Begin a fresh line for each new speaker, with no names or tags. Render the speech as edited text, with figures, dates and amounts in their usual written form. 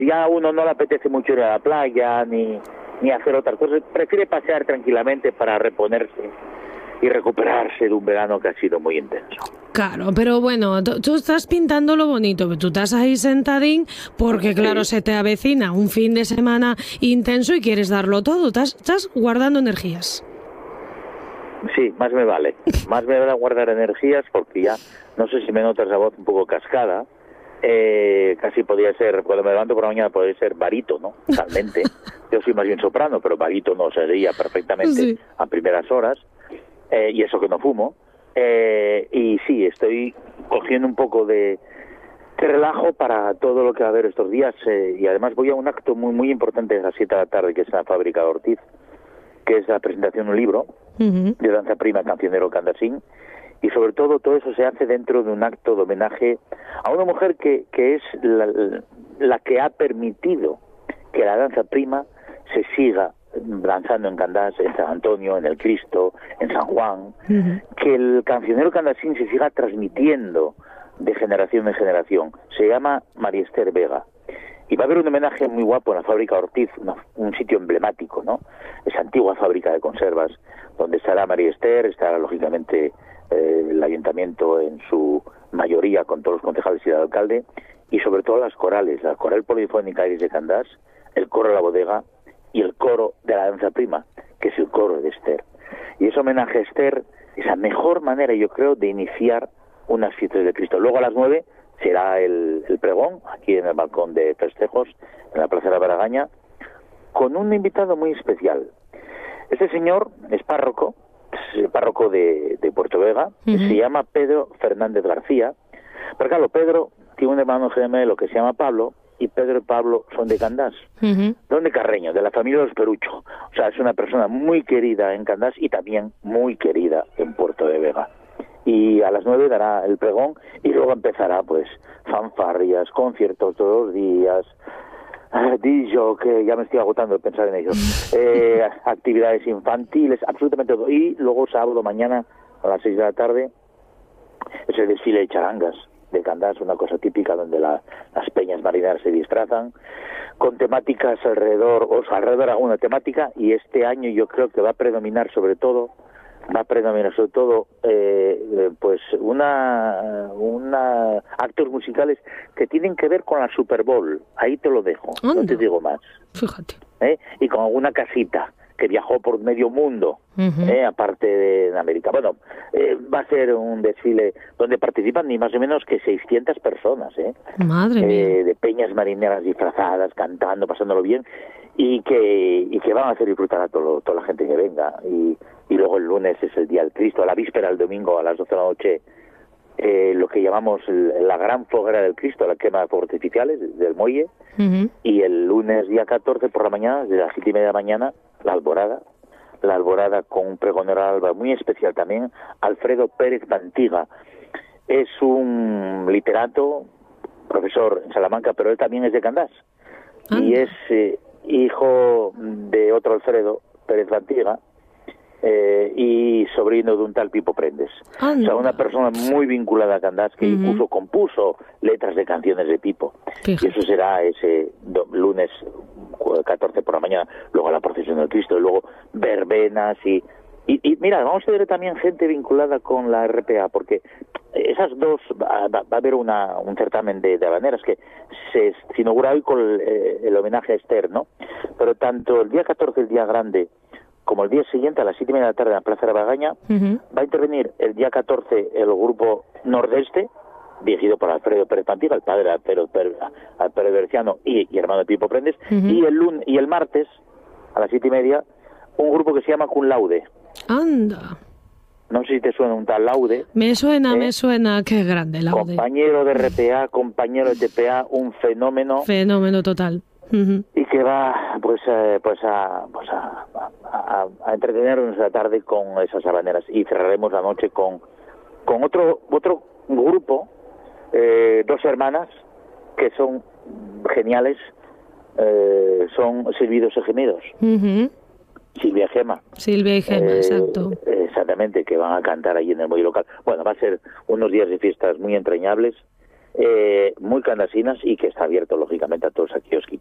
ya a uno no le apetece mucho ir a la playa ni hacer otras cosas, prefiere pasear tranquilamente para reponerse y recuperarse de un verano que ha sido muy intenso.
Claro, pero bueno, tú estás pintando lo bonito, tú estás ahí sentadín porque claro, se te avecina un fin de semana intenso y quieres darlo todo, estás guardando energías.
Sí, más me vale guardar energías porque ya, no sé si me notas la voz un poco cascada, casi podría ser, cuando me levanto por la mañana podría ser barítono, totalmente. Yo soy más bien soprano, pero barítono sería perfectamente a primeras horas, y eso que no fumo. Y sí, estoy cogiendo un poco de relajo para todo lo que va a haber estos días, y además voy a un acto muy muy importante a las 7 de la tarde, que es en la Fábrica de Ortiz, que es la presentación de un libro de danza prima cancionero candasín, y sobre todo eso se hace dentro de un acto de homenaje a una mujer que es la que ha permitido que la danza prima se siga danzando en Candás, en San Antonio, en el Cristo, en San Juan, que el cancionero candasín se siga transmitiendo de generación en generación. Se llama María Esther Vega. Y va a haber un homenaje muy guapo en la Fábrica Ortiz, un sitio emblemático, ¿no? Esa antigua fábrica de conservas, donde estará María Esther, estará lógicamente el ayuntamiento en su mayoría con todos los concejales y el alcalde, y sobre todo las corales, la Coral Polifónica Iris de Candás, el coro de la bodega y el coro de la danza prima, que es el coro de Esther. Y ese homenaje a Esther es la mejor manera, yo creo, de iniciar unas fiestas de Cristo. Luego a las 9 será el pregón, aquí en el balcón de festejos, en la Plaza de la Baragaña, con un invitado muy especial. Este señor es párroco de Puerto Vega, se llama Pedro Fernández García, pero claro, Pedro tiene un hermano gemelo que se llama Pablo, y Pedro y Pablo son de Candás, son de Carreño, de la familia de los Perucho. O sea, es una persona muy querida en Candás y también muy querida en Puerto de Vega. Y a las 9 dará el pregón y luego empezará pues fanfarrias, conciertos todos los días, dijo que ya me estoy agotando de pensar en ello, actividades infantiles, absolutamente todo. Y luego sábado mañana a las 6 de la tarde es el desfile de charangas de Candás, una cosa típica donde las peñas marineras se disfrazan con temáticas alrededor alguna temática, y este año yo creo que va a predominar sobre todo pues una actos musicales que tienen que ver con la Super Bowl. Ahí te lo dejo. No te digo más.
Fíjate.
Y con alguna casita que viajó por medio mundo, aparte de América. Bueno, va a ser un desfile donde participan ni más o menos que 600 personas,
Madre mía.
De peñas marineras disfrazadas, cantando, pasándolo bien, y que van a hacer disfrutar a toda la gente que venga. Y luego el lunes es el Día del Cristo, a la víspera, el domingo a las 12 de la noche, lo que llamamos la gran foguera del Cristo, la quema de fuegos artificiales del muelle, y el lunes día 14 por la mañana, desde las 7:30 de la mañana, la alborada con un pregonero alba muy especial también, Alfredo Pérez Bantiga. Es un literato, profesor en Salamanca, pero él también es de Candás, y es hijo de otro Alfredo Pérez Bantiga, y sobrino de un tal Pipo Prendes. O sea, una persona muy vinculada a Candás, que incluso compuso letras de canciones de Pipo. Fíjate. Y eso será ese lunes 14 por la mañana, luego la procesión del Cristo, y luego verbenas y mira, vamos a ver también gente vinculada con la RPA, porque esas dos, va a haber un certamen de habaneras que se inaugura hoy con el homenaje a Esther, ¿no? Pero tanto el día 14, el día grande, como el día siguiente a las 7:30 de la tarde en la Plaza de la Baragaña, va a intervenir el día 14 el grupo Nordeste, dirigido por Alfredo Pérez Pantiga, el padre de Alfredo Berciano y hermano de Pipo Prendes, y el martes a las 7:30 un grupo que se llama Cum Laude.
Anda.
No sé si te suena un tal Laude.
Me suena, qué grande Laude.
Compañero de RPA, compañero de TPA, un fenómeno.
Fenómeno total.
Y que va a entretenernos la tarde con esas habaneras, y cerraremos la noche con otro grupo, dos hermanas que son geniales, son Silbidos y Gemidos. Silvia y Gema, exacto. Exactamente, que van a cantar allí en el muelle local. Bueno, va a ser unos días de fiestas muy entrañables, muy clandestinas y que está abierto lógicamente a todos aquellos que